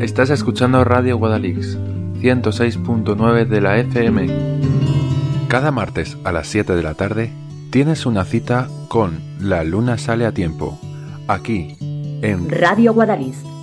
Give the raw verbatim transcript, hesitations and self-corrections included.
Estás escuchando Radio Guadalix, ciento seis punto nueve de la F M. Cada martes a las siete de la tarde tienes una cita con La Luna Sale a Tiempo, aquí en Radio Guadalix,